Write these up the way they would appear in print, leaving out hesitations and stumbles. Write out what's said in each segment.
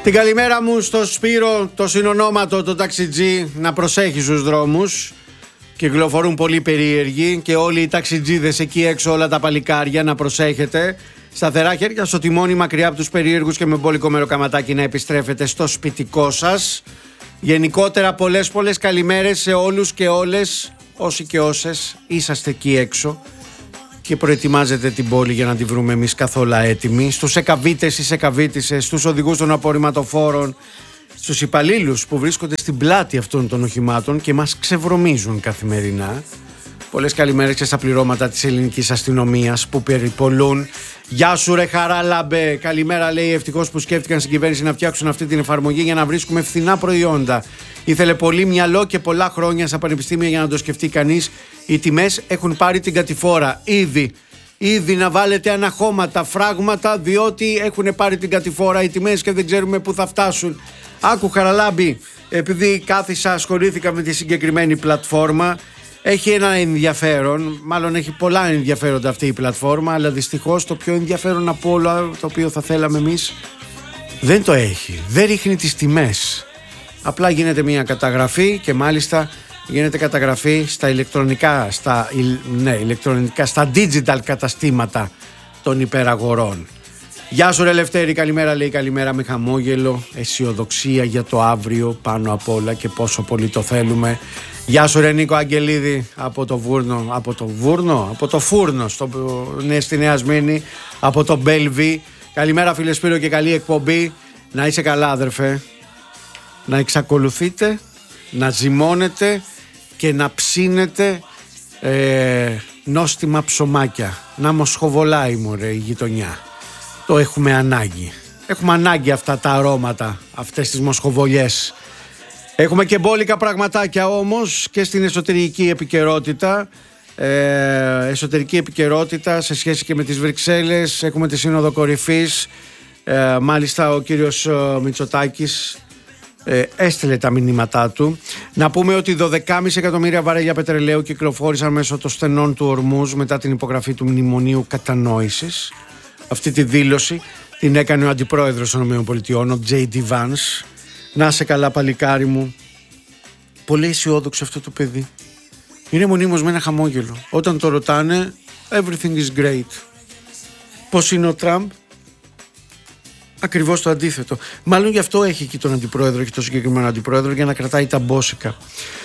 Την καλημέρα μου στο Σπύρο, το συνονόματο, το ταξιτζή, να προσέχει στους δρόμους. Κυκλοφορούν πολύ περίεργοι και όλοι οι ταξιτζίδες εκεί έξω, όλα τα παλικάρια, να προσέχετε. Σταθερά χέρια στο τιμόνι, μακριά από τους περίεργους και με μπόλικο μεροκαματάκι να επιστρέφετε στο σπιτικό σας. Γενικότερα πολλές καλημέρες σε όλους και όλες, όσοι και όσες είσαστε εκεί έξω και προετοιμάζετε την πόλη για να τη βρούμε εμείς καθόλου έτοιμοι. Στους εκαβίτες, στις εκαβίτισσες, στους οδηγούς των απορριμματοφόρων, στους υπαλλήλους που βρίσκονται στην πλάτη αυτών των οχημάτων και μας ξεβρωμίζουν καθημερινά. Πολλές καλημέρες και στα πληρώματα της ελληνικής αστυνομίας που περιπολούν. Γεια σου ρε Χαράλαμπε, καλημέρα, λέει, ευτυχώς που σκέφτηκαν στην κυβέρνηση να φτιάξουν αυτή την εφαρμογή για να βρίσκουμε φθηνά προϊόντα. Ήθελε πολύ μυαλό και πολλά χρόνια στα πανεπιστήμια για να το σκεφτεί κανείς. Οι τιμές έχουν πάρει την κατηφόρα ήδη να βάλετε αναχώματα, φράγματα, διότι έχουν πάρει την κατηφόρα οι τιμές και δεν ξέρουμε πού θα φτάσουν. Άκου Χαραλάμπη, επειδή κάθισα, ασχολήθηκα με τη συγκεκριμένη πλατφόρμα. Έχει ένα ενδιαφέρον, μάλλον έχει πολλά ενδιαφέροντα αυτή η πλατφόρμα, αλλά δυστυχώς το πιο ενδιαφέρον από όλα, το οποίο θα θέλαμε εμείς, δεν το έχει. Δεν ρίχνει τις τιμές. Απλά γίνεται μια καταγραφή και μάλιστα γίνεται καταγραφή στα ηλεκτρονικά, στα digital καταστήματα των υπεραγορών. Γεια σου ρε Λευτέρη, καλημέρα, λέει, καλημέρα με χαμόγελο, αισιοδοξία για το αύριο πάνω απ' όλα και πόσο πολύ το θέλουμε. Γεια σου ρε Νίκο Αγγελίδη από το φούρνο στη Νέα Σμύρνη, από το Μπέλβι. Καλημέρα φίλε Σπύρο και καλή εκπομπή. Να είσαι καλά αδερφέ. Να εξακολουθείτε να ζυμώνετε και να ψήνετε νόστιμα ψωμάκια. Να μοσχοβολάει μωρέ η γειτονιά. Το έχουμε ανάγκη. Έχουμε ανάγκη αυτά τα αρώματα, αυτές τις μοσχοβολιές. Έχουμε και μπόλικα πραγματάκια όμως και στην εσωτερική επικαιρότητα. Εσωτερική επικαιρότητα σε σχέση και με τις Βρυξέλλες. Έχουμε τη Σύνοδο Κορυφής. Μάλιστα ο κύριος Μητσοτάκης έστειλε τα μηνύματά του. Να πούμε ότι 12,5 εκατομμύρια βαρέλια πετρελαίου κυκλοφόρησαν μέσω των στενών του Ορμούζ μετά την υπογραφή του Μνημονίου Κατανόησης. Αυτή τη δήλωση την έκανε ο Αντιπρόεδρος των ΗΠΑ, ο J.D. Vance. Να σε καλά παλικάρι μου. Πολύ αισιόδοξο αυτό το παιδί. Είναι μονίμως με ένα χαμόγελο. Όταν το ρωτάνε, everything is great. Πώς είναι ο Τραμπ? Ακριβώς το αντίθετο. Μάλλον γι' αυτό έχει και τον Αντιπρόεδρο και τον συγκεκριμένο Αντιπρόεδρο, για να κρατάει τα μπόσικα.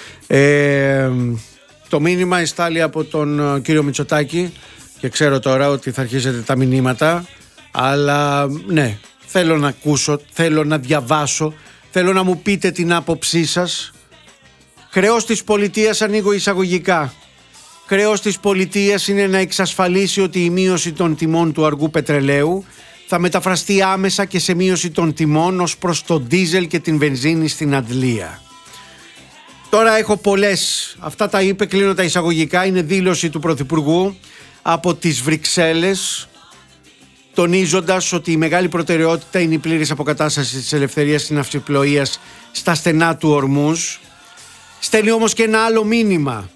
Το μήνυμα εστάλει από τον κύριο Μητσοτάκη και ξέρω τώρα ότι θα αρχίσετε τα μηνύματα, αλλά ναι, θέλω να ακούσω, θέλω να διαβάσω, θέλω να μου πείτε την άποψή σας. Χρέος της πολιτείας, ανοίγω εισαγωγικά, χρέος της πολιτείας είναι να εξασφαλίσει ότι η μείωση των τιμών του αργού πετρελαίου θα μεταφραστεί άμεσα και σε μείωση των τιμών ως προς το ντίζελ και την βενζίνη στην Αντλία. Τώρα έχω πολλές, αυτά τα είπε, κλείνω τα εισαγωγικά, είναι δήλωση του Πρωθυπουργού από τις Βρυξέλλες, τονίζοντας ότι η μεγάλη προτεραιότητα είναι η πλήρης αποκατάσταση της ελευθερίας της ναυσιπλοείας στα στενά του Ορμούζ. Στέλνει όμως και ένα άλλο μήνυμα.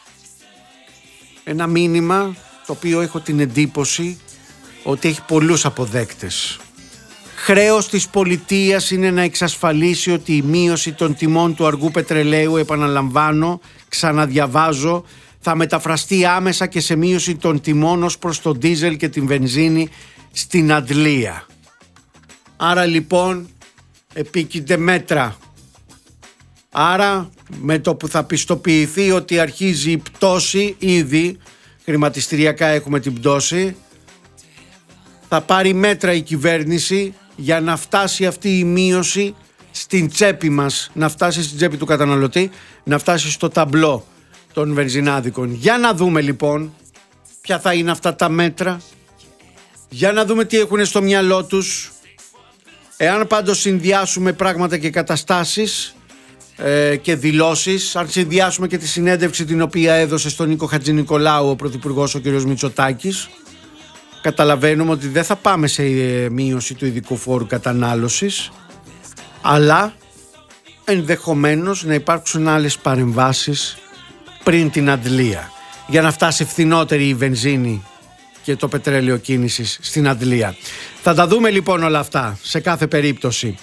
Ένα μήνυμα το οποίο έχω την εντύπωση ότι έχει πολλούς αποδέκτες. Χρέος της πολιτείας είναι να εξασφαλίσει ότι η μείωση των τιμών του αργού πετρελαίου, επαναλαμβάνω, ξαναδιαβάζω, θα μεταφραστεί άμεσα και σε μείωση των τιμών ως προς το ντίζελ και την βενζίνη στην Αντλία. Άρα λοιπόν επίκυνται μέτρα. Άρα με το που θα πιστοποιηθεί ότι αρχίζει η πτώση, ήδη χρηματιστηριακά έχουμε την πτώση, θα πάρει μέτρα η κυβέρνηση για να φτάσει αυτή η μείωση στην τσέπη μας, να φτάσει στην τσέπη του καταναλωτή, να φτάσει στο ταμπλό των βενζινάδικων. Για να δούμε λοιπόν ποια θα είναι αυτά τα μέτρα, για να δούμε τι έχουν στο μυαλό τους. Εάν πάντως συνδυάσουμε πράγματα και καταστάσεις και δηλώσεις, αν συνδυάσουμε και τη συνέντευξη την οποία έδωσε στον Νίκο Χατζηνικολάου ο Πρωθυπουργός ο κ. Μητσοτάκης, καταλαβαίνουμε ότι δεν θα πάμε σε μείωση του ειδικού φόρου κατανάλωσης, αλλά ενδεχομένως να υπάρξουν άλλες παρεμβάσεις πριν την Αντλία, για να φτάσει φθηνότερη η βενζίνη και το πετρέλαιο κίνησης στην Αντλία. Θα τα δούμε λοιπόν όλα αυτά σε κάθε περίπτωση.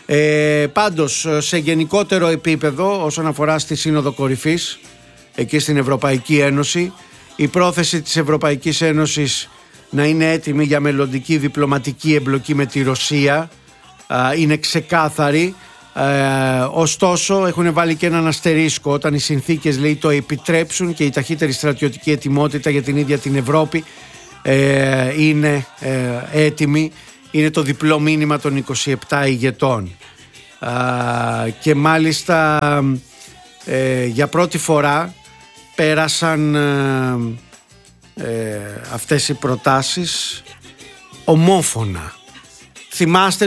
Πάντως, σε γενικότερο επίπεδο, όσον αφορά στη Σύνοδο Κορυφής εκεί στην Ευρωπαϊκή Ένωση, η πρόθεση της Ευρωπαϊκής Ένωσης να είναι έτοιμη για μελλοντική διπλωματική εμπλοκή με τη Ρωσία είναι ξεκάθαρη. Ωστόσο έχουν βάλει και έναν αστερίσκο όταν οι συνθήκες, λέει, το επιτρέψουν και η ταχύτερη στρατιωτική ετοιμότητα για την ίδια την Ευρώπη είναι έτοιμη. Είναι το διπλό μήνυμα των 27 ηγετών και μάλιστα για πρώτη φορά πέρασαν αυτές οι προτάσεις ομόφωνα. Θυμάστε